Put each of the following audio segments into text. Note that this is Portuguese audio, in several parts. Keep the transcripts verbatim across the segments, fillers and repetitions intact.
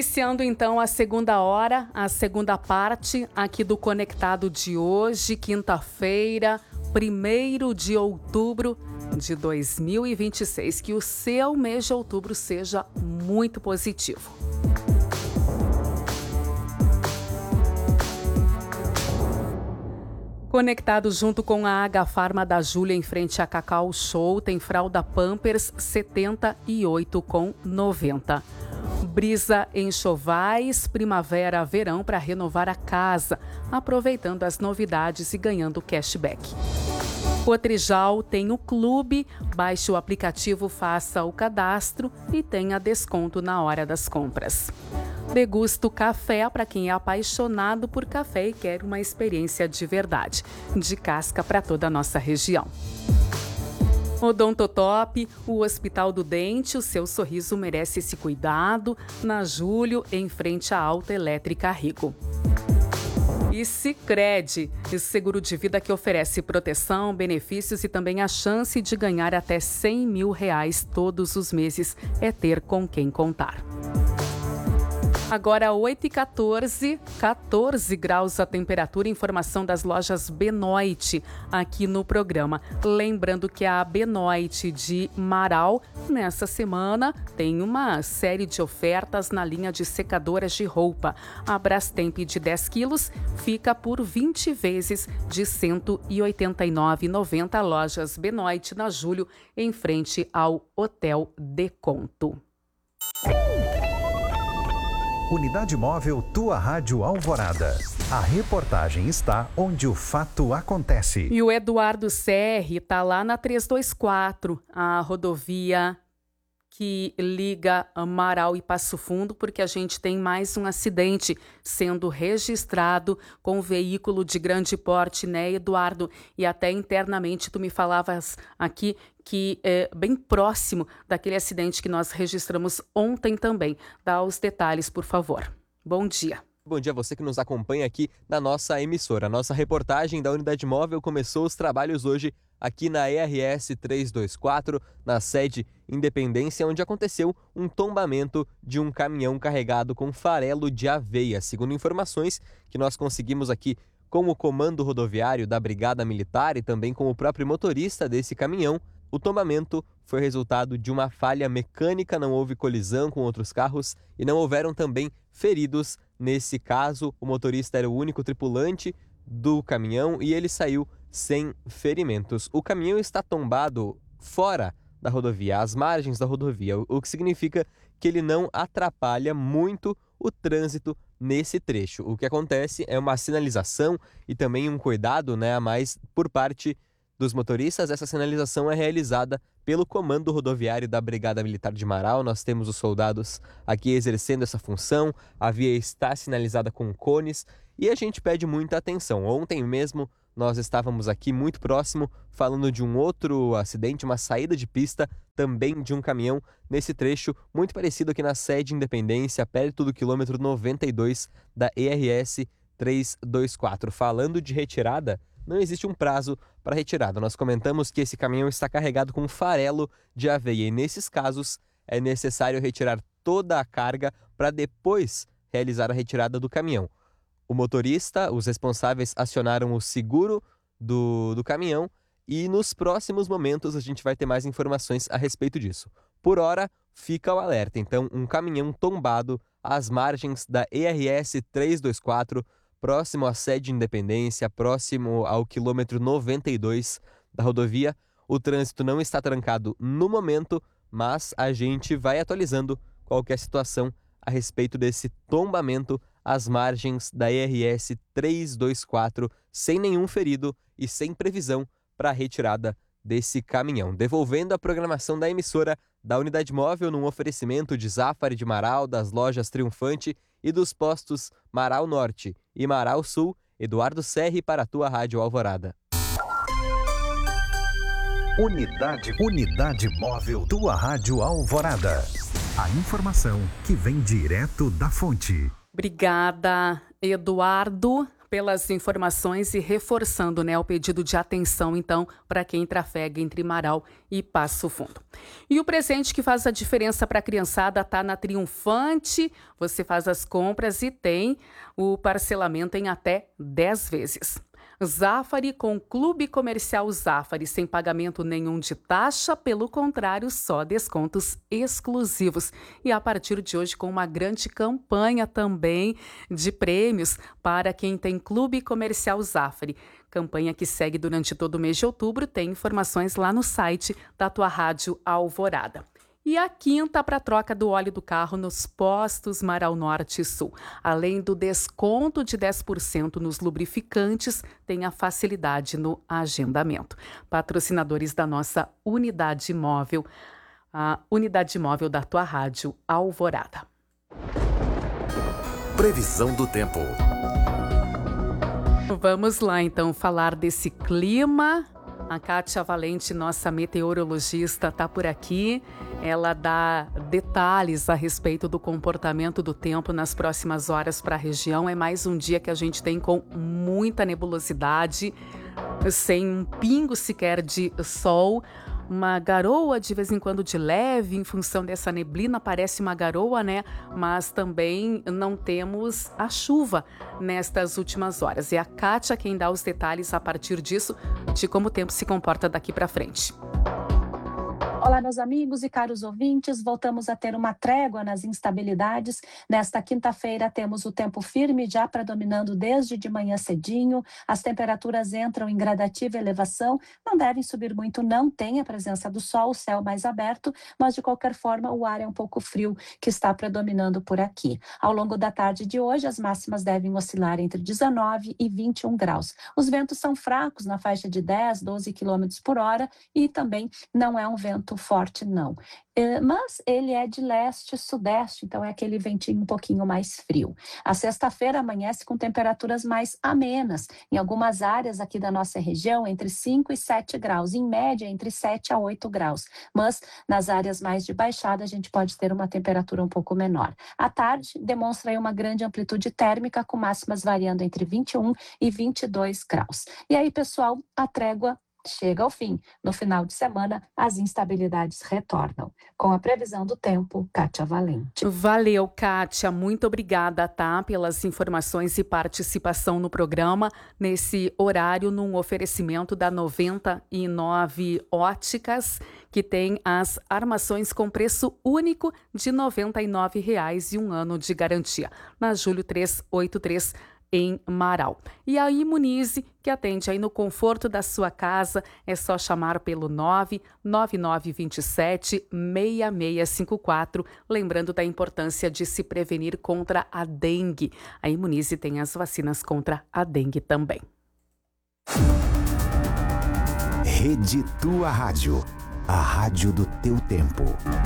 Iniciando então a segunda hora, a segunda parte aqui do Conectado de hoje, quinta-feira, primeiro de outubro de dois mil e vinte e seis. Que o seu mês de outubro seja muito positivo. Conectado junto com a Agafarma da Júlia em frente a Cacau Show, tem fralda Pampers setenta e oito reais e noventa centavos. Brisa Enxovais, primavera, verão para renovar a casa, aproveitando as novidades e ganhando cashback. Cotrijal tem o clube, baixe o aplicativo, faça o cadastro e tenha desconto na hora das compras. Degusta o café para quem é apaixonado por café e quer uma experiência de verdade, de casca para toda a nossa região. Odontotop, o Hospital do Dente, o seu sorriso merece esse cuidado, na Júlio, em frente à Alta Elétrica Rigo. E Sicredi, seguro de vida que oferece proteção, benefícios e também a chance de ganhar até cem mil reais todos os meses. É ter com quem contar. Agora oito e quatorze, quatorze graus a temperatura, informação das lojas Benoit aqui no programa. Lembrando que a Benoit de Marau, nessa semana, tem uma série de ofertas na linha de secadoras de roupa. A Brastemp de dez quilos fica por vinte vezes de cento e oitenta e nove reais e noventa centavos. Lojas Benoit na Júlio, em frente ao Hotel Deconto. Unidade Móvel Tua Rádio Alvorada. A reportagem está onde o fato acontece. E o Eduardo Serri está lá na trezentos e vinte e quatro, a rodovia que liga Marau e Passo Fundo, porque a gente tem mais um acidente sendo registrado com um veículo de grande porte, né, Eduardo? E até internamente tu me falavas aqui que é bem próximo daquele acidente que nós registramos ontem também. Dá os detalhes, por favor. Bom dia. Bom dia a você que nos acompanha aqui na nossa emissora. A nossa reportagem da Unidade Móvel começou os trabalhos hoje aqui na E R S trezentos e vinte e quatro, na sede Independência, onde aconteceu um tombamento de um caminhão carregado com farelo de aveia. Segundo informações que nós conseguimos aqui com o comando rodoviário da Brigada Militar e também com o próprio motorista desse caminhão, o tombamento foi resultado de uma falha mecânica, não houve colisão com outros carros e não houveram também feridos. Nesse caso, o motorista era o único tripulante do caminhão e ele saiu sem ferimentos. O caminhão está tombado fora da rodovia, às margens da rodovia, o que significa que ele não atrapalha muito o trânsito nesse trecho. O que acontece é uma sinalização e também um cuidado, né, a mais por parte dos motoristas. Essa sinalização é realizada pelo Comando Rodoviário da Brigada Militar de Marau. Nós temos os soldados aqui exercendo essa função, a via está sinalizada com cones e a gente pede muita atenção. Ontem mesmo nós estávamos aqui muito próximo falando de um outro acidente, uma saída de pista também de um caminhão nesse trecho muito parecido aqui na sede Independência, perto do quilômetro noventa e dois da E R S trezentos e vinte e quatro. Falando de retirada, não existe um prazo para retirada. Nós comentamos que esse caminhão está carregado com farelo de aveia e nesses casos é necessário retirar toda a carga para depois realizar a retirada do caminhão. O motorista, os responsáveis acionaram o seguro do, do caminhão e nos próximos momentos a gente vai ter mais informações a respeito disso. Por hora, fica o alerta. Então, um caminhão tombado às margens da E R S trezentos e vinte e quatro, próximo à sede Independência, próximo ao quilômetro noventa e dois da rodovia. O trânsito não está trancado no momento, mas a gente vai atualizando qual que é a situação a respeito desse tombamento às margens da E R S trezentos e vinte e quatro, sem nenhum ferido e sem previsão para a retirada desse caminhão. Devolvendo a programação da emissora da Unidade Móvel num oferecimento de Zafari de Marau, das lojas Triunfante e dos postos Marau Norte e Marau Sul. Eduardo Serri para a tua Rádio Alvorada. Unidade, Unidade Móvel Tua Rádio Alvorada. A informação que vem direto da fonte. Obrigada, Eduardo. pelas informações e reforçando, né, o pedido de atenção, então, para quem trafega entre Marau e Passo Fundo. E o presente que faz a diferença para a criançada está na Triunfante. Você faz as compras e tem o parcelamento em até dez vezes. Zafari com Clube Comercial Zafari, sem pagamento nenhum de taxa, pelo contrário, só descontos exclusivos. E a partir de hoje, com uma grande campanha também de prêmios para quem tem Clube Comercial Zafari. Campanha que segue durante todo o mês de outubro, tem informações lá no site da tua Rádio Alvorada. E a quinta para a troca do óleo do carro nos postos Marau Norte e Sul. Além do desconto de dez por cento nos lubrificantes, tem a facilidade no agendamento. Patrocinadores da nossa unidade móvel, a unidade móvel da tua Rádio Alvorada. Previsão do tempo. Vamos lá então falar desse clima. A Kátia Valente, nossa meteorologista, está por aqui. Ela dá detalhes a respeito do comportamento do tempo nas próximas horas para a região. É mais um dia que a gente tem com muita nebulosidade, sem um pingo sequer de sol. Uma garoa de vez em quando de leve, em função dessa neblina, parece uma garoa, né? Mas também não temos a chuva nestas últimas horas. É a Kátia quem dá os detalhes a partir disso, de como o tempo se comporta daqui para frente. Olá, meus amigos e caros ouvintes, voltamos a ter uma trégua nas instabilidades. Nesta quinta-feira temos o tempo firme já predominando desde de manhã cedinho. As temperaturas entram em gradativa elevação, não devem subir muito, não tem a presença do sol, o céu mais aberto, mas de qualquer forma o ar é um pouco frio que está predominando por aqui. Ao longo da tarde de hoje, as máximas devem oscilar entre dezenove e vinte e um graus. Os ventos são fracos na faixa de dez, doze quilômetros por hora e também não é um vento forte, não. Mas ele é de leste-sudeste, então é aquele ventinho um pouquinho mais frio. A sexta-feira amanhece com temperaturas mais amenas. Em algumas áreas aqui da nossa região, entre cinco e sete graus. Em média, entre sete a oito graus. Mas nas áreas mais de baixada, a gente pode ter uma temperatura um pouco menor. À tarde, demonstra aí uma grande amplitude térmica, com máximas variando entre vinte e um e vinte e dois graus. E aí, pessoal, a trégua chega ao fim. No final de semana, as instabilidades retornam. Com a previsão do tempo, Kátia Valente. Valeu, Kátia. Muito obrigada, tá, pelas informações e participação no programa, nesse horário, num oferecimento da noventa e nove Óticas, que tem as armações com preço único de noventa e nove reais e um ano de garantia. Na Júlio trezentos e oitenta e três, em Marau. E a Imunize, que atende aí no conforto da sua casa, é só chamar pelo nove nove nove dois sete, seis seis cinco quatro, lembrando da importância de se prevenir contra a dengue. A Imunize tem as vacinas contra a dengue também. Rede Tua Rádio, a rádio do teu tempo.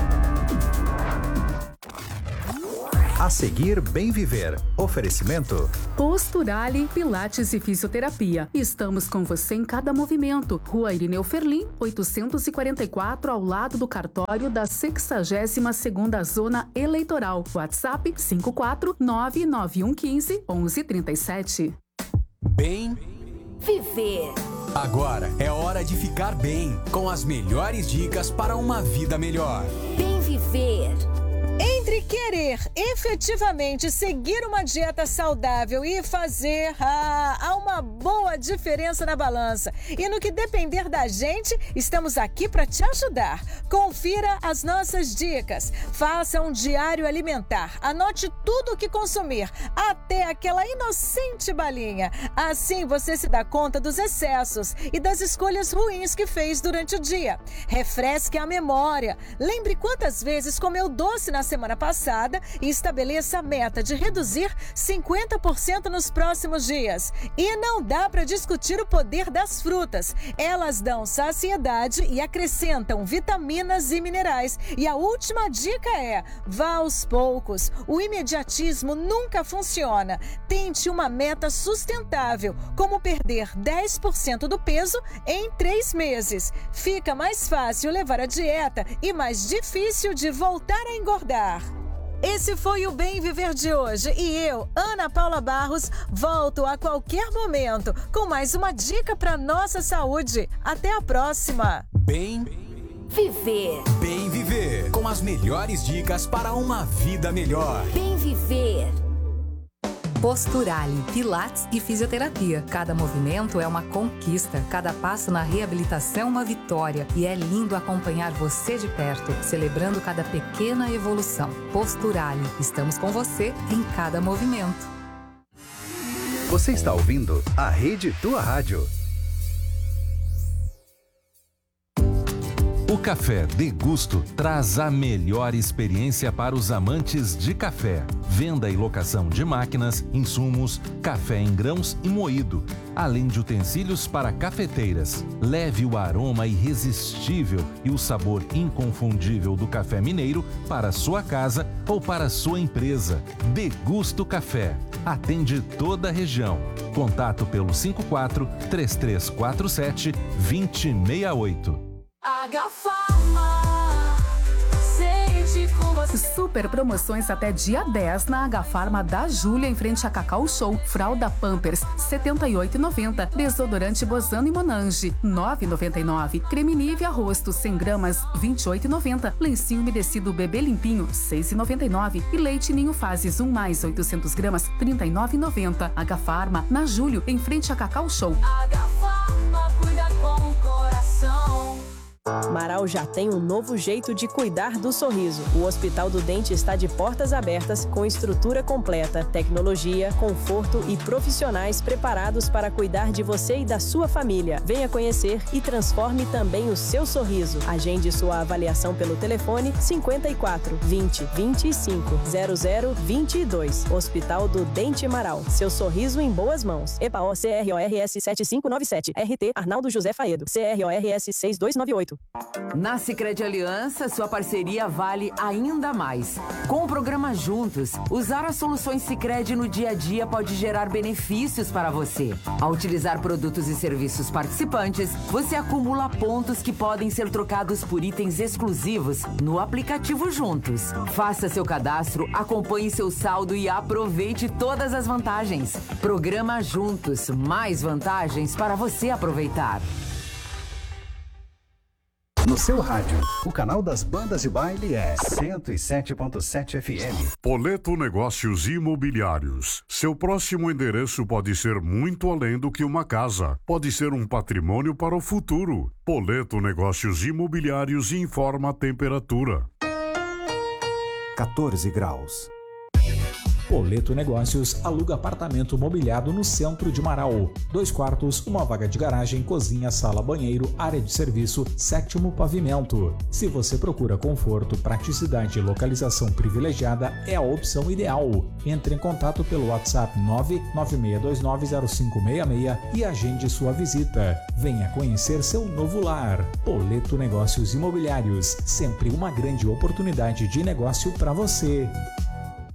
A seguir, Bem Viver. Oferecimento Posturale, Pilates e Fisioterapia. Estamos com você em cada movimento. Rua Irineu Ferlim, oitocentos e quarenta e quatro, ao lado do cartório da sexagésima segunda Zona Eleitoral. WhatsApp cinco quatro nove nove um um cinco, onze trinta e sete. Bem Viver. Agora é hora de ficar bem, com as melhores dicas para uma vida melhor. Bem Viver. Entre querer efetivamente seguir uma dieta saudável e fazer, ah, há uma boa diferença na balança. E no que depender da gente, estamos aqui para te ajudar. Confira as nossas dicas. Faça um diário alimentar. Anote tudo o que consumir, até aquela inocente balinha. Assim você se dá conta dos excessos e das escolhas ruins que fez durante o dia. Refresque a memória. Lembre quantas vezes comeu doce na semana passada e estabeleça a meta de reduzir cinquenta por cento nos próximos dias. E não dá para discutir o poder das frutas. Elas dão saciedade e acrescentam vitaminas e minerais. E a última dica é: vá aos poucos. O imediatismo nunca funciona. Tente uma meta sustentável, como perder dez por cento do peso em três meses. Fica mais fácil levar a dieta e mais difícil de voltar a engordar. Esse foi o Bem Viver de hoje e eu, Ana Paula Barros, volto a qualquer momento com mais uma dica para nossa saúde. Até a próxima. Bem Viver. Bem Viver, com as melhores dicas para uma vida melhor. Bem Viver. Posturale, pilates e fisioterapia. Cada movimento é uma conquista, cada passo na reabilitação uma vitória. E é lindo acompanhar você de perto, celebrando cada pequena evolução. Posturale, estamos com você em cada movimento. Você está ouvindo a Rede Tua Rádio. O Café Degusto traz a melhor experiência para os amantes de café. Venda e locação de máquinas, insumos, café em grãos e moído, além de utensílios para cafeteiras. Leve o aroma irresistível e o sabor inconfundível do café mineiro para sua casa ou para sua empresa. Degusto Café. Atende toda a região. Contato pelo cinco quatro, três três quatro sete, dois zero seis oito. H-Farma, sente com você. Super promoções até dia dez na H-Farma da Júlia, em frente a Cacau Show. Fralda Pampers, setenta e oito reais e noventa centavos. Desodorante Bozano e Monange, nove reais e noventa e nove centavos. Creme Nivea Rosto, cem gramas, vinte e oito reais e noventa centavos. Lencinho umedecido Bebê Limpinho, seis reais e noventa e nove centavos. E leite Ninho Fases, um mais oitocentas gramas, trinta e nove reais e noventa centavos. H-Farma, na Júlio, em frente a Cacau Show. H-Farma, cuida com o coração. Marau já tem um novo jeito de cuidar do sorriso. O Hospital do Dente está de portas abertas, com estrutura completa, tecnologia, conforto e profissionais preparados para cuidar de você e da sua família. Venha conhecer e transforme também o seu sorriso. Agende sua avaliação pelo telefone cinquenta e quatro, vinte, vinte e cinco, zero zero vinte e dois. Hospital do Dente Marau. Seu sorriso em boas mãos. E P A O C R O R S sete cinco nove sete. R T Arnaldo José Faedo. C R O R S seis dois nove oito. Na Sicredi Aliança, sua parceria vale ainda mais. Com o programa Juntos, usar as soluções Sicredi no dia a dia pode gerar benefícios para você. Ao utilizar produtos e serviços participantes, você acumula pontos que podem ser trocados por itens exclusivos no aplicativo Juntos. Faça seu cadastro, acompanhe seu saldo e aproveite todas as vantagens. Programa Juntos, mais vantagens para você aproveitar. No seu rádio, o canal das bandas de baile é cento e sete ponto sete F M. Poleto Negócios Imobiliários. Seu próximo endereço pode ser muito além do que uma casa. Pode ser um patrimônio para o futuro. Poleto Negócios Imobiliários informa a temperatura. quatorze graus. Poleto Negócios aluga apartamento mobiliado no centro de Marau. Dois quartos, uma vaga de garagem, cozinha, sala, banheiro, área de serviço, sétimo pavimento. Se você procura conforto, praticidade e localização privilegiada, é a opção ideal. Entre em contato pelo WhatsApp nove nove seis dois nove zero cinco seis seis e agende sua visita. Venha conhecer seu novo lar. Poleto Negócios Imobiliários, sempre uma grande oportunidade de negócio para você.